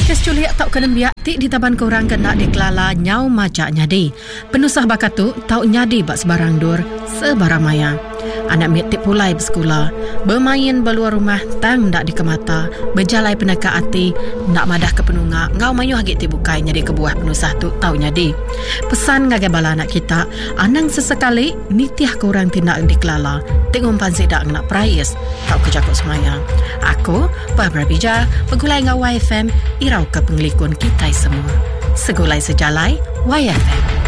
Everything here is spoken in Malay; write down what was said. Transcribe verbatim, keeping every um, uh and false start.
Kes culiak tau kena biak ti di taban korang kena dikelala nyau majak nyadi. Penusah bakatu tau nyadi bak sebarang dur sebarang maya. Anak mit tip pulai bersekolah, bermain beluar rumah tang ndak dikemata, berjalai penaka hati, ndak madah ke penunga, ngau mayu hagit ti bukai nyadi kebuah penusah tu tau nyadi. Pesan ngagai bala anak kita, anang sesekali nitiah korang tindak dikelala, tengok pansi dak nak prayes, tau kejakut semayang. Aku, Barbara Bija, pegulai ngau Y F M, irau ke penglikun kita semua. Segulai sejalai, Y F M.